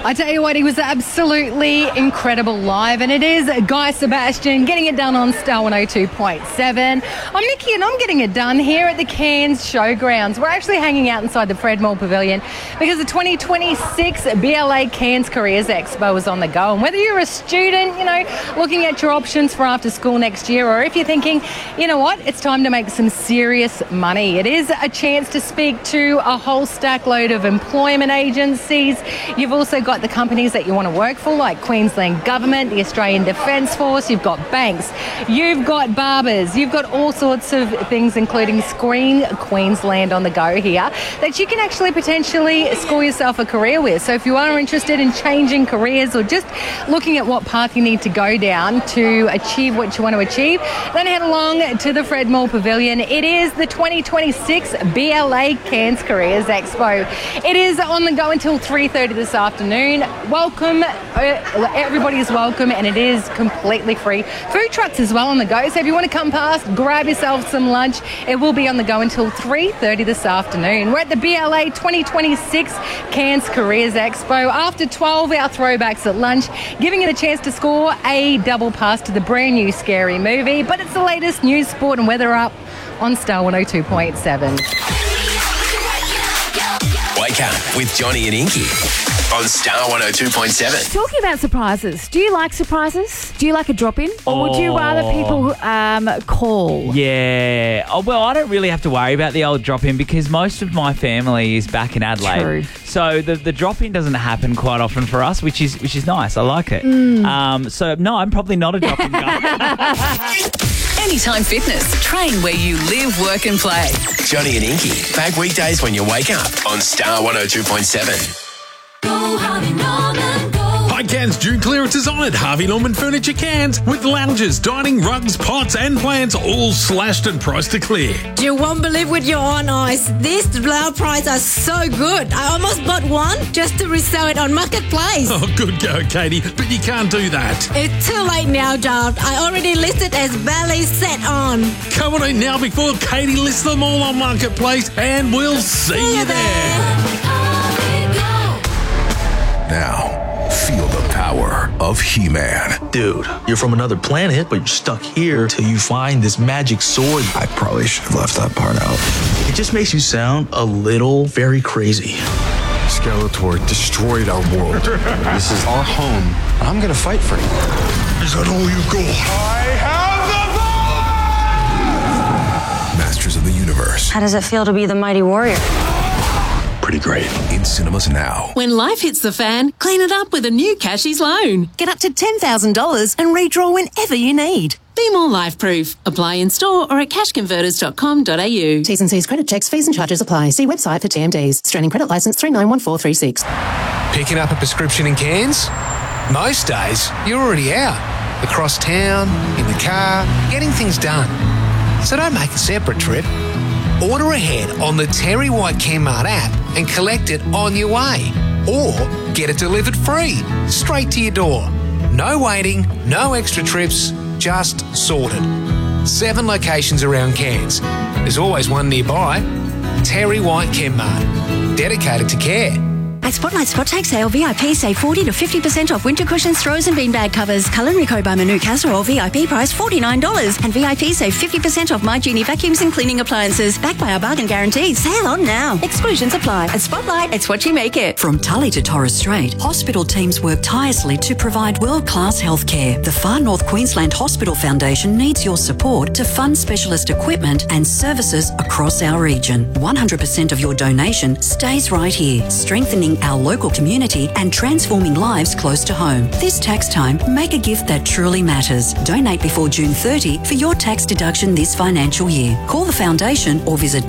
I tell you what, he was absolutely incredible live, and it is Guy Sebastian getting it done on Star 102.7. I'm Nikki, and I'm getting it done here at the Cairns Showgrounds. We're actually hanging out inside the Fred Moore Pavilion because the 2026 BLA Cairns Careers Expo is on the go. And whether you're a student, looking at your options for after school next year, or if you're thinking, you know what, it's time to make some serious money, it is a chance to speak to a whole stack load of employment agencies. You've also got the companies that you want to work for, like Queensland Government, the Australian Defence Force. You've got banks, you've got barbers, you've got all sorts of things, including Screen Queensland on the go here, that you can actually potentially score yourself a career with. So if you are interested in changing careers or just looking at what path you need to go down to achieve what you want to achieve, then head along to the Fred Moore Pavilion. It is the 2026 BLA Cairns Careers Expo. It is on the go until 3:30 this afternoon. Welcome, everybody is welcome, and it is completely free. Food trucks as well on the go, so if you want to come past, grab yourself some lunch. It will be on the go until 3:30 this afternoon. We're at the BLA 2026 Cairns Careers Expo. After 12, our throwbacks at lunch, giving it a chance to score a double pass to the brand new Scary Movie. But it's the latest news, sport and weather up on Star 102.7. Wake up with Johnny and Inky on Star 102.7. Talking about surprises, do you like surprises? Do you like a drop-in? Or would you rather people call? Yeah. Oh, well, I don't really have to worry about the old drop-in because most of my family is back in Adelaide. True. So the drop-in doesn't happen quite often for us, which is nice. I like it. So, no, I'm probably not a drop-in guy. Anytime Fitness. Train where you live, work and play. Johnny and Inky, back weekdays when you wake up on Star 102.7. Go Harvey Norman, go. Hi Cairns, June clearance is on at Harvey Norman Furniture Cairns with lounges, dining, rugs, pots and plants all slashed and priced to clear. You won't believe with your own eyes. These low prices are so good. I almost bought one just to resell it on Marketplace. Oh, good go, Katie, but you can't do that. It's too late now, Dad. I already listed as belly set on. Come on in now before Katie lists them all on Marketplace, and we'll see you there. Now, feel the power of He-Man. Dude, you're from another planet, but you're stuck here till you find this magic sword. I probably should have left that part out. It just makes you sound a little very crazy. Skeletor destroyed our world. This is our home, and I'm gonna fight for you. Is that all you got? I have the power! Masters of the Universe. How does it feel to be the mighty warrior? Pretty great. In cinemas now. When life hits the fan, clean it up with a new Cashies loan. Get up to $10,000 and redraw whenever you need. Be more life-proof. Apply in store or at cashconverters.com.au. T's and C's credit checks, fees and charges apply. See website for TMDs. Australian credit licence 391436. Picking up a prescription in Cairns? Most days, you're already out. Across town, in the car, getting things done. So don't make a separate trip. Order ahead on the Terry White Kmart app and collect it on your way. Or get it delivered free, straight to your door. No waiting, no extra trips, just sorted. 7 locations around Cairns. There's always one nearby. Terry White Kmart, dedicated to care. At Spotlight Scott Take Sale, VIP save 40 to 50% off winter cushions, throws and beanbag covers. Culinary Co by Manu Casserole, VIP price $49. And VIP save 50% off My Genie vacuums and cleaning appliances. Backed by our bargain guarantee. Sale on now. Exclusions apply. At Spotlight, it's what you make it. From Tully to Torres Strait, hospital teams work tirelessly to provide world-class healthcare. The Far North Queensland Hospital Foundation needs your support to fund specialist equipment and services across our region. 100% of your donation stays right here, strengthening our local community and transforming lives close to home. This tax time, make a gift that truly matters. Donate before June 30 for your tax deduction this financial year. Call the foundation or visit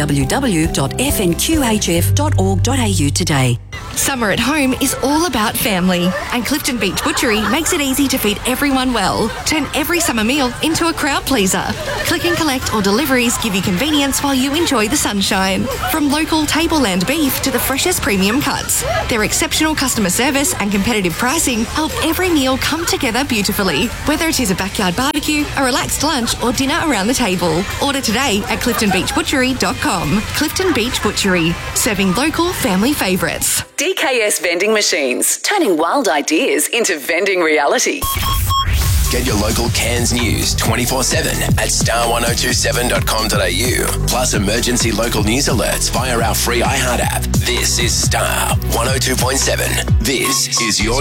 www.fnqhf.org.au today. Summer at home is all about family, and Clifton Beach Butchery makes it easy to feed everyone well. Turn every summer meal into a crowd pleaser. Click and collect or deliveries give you convenience while you enjoy the sunshine. From local tableland beef to the freshest premium cuts, their exceptional customer service and competitive pricing help every meal come together beautifully. Whether it is a backyard barbecue, a relaxed lunch or dinner around the table, order today at cliftonbeachbutchery.com. Clifton Beach Butchery, serving local family favourites. DKS Vending Machines, turning wild ideas into vending reality. Get your local Cairns news 24/7 at star1027.com.au. Plus emergency local news alerts via our free iHeart app. This is Star 102.7. This is your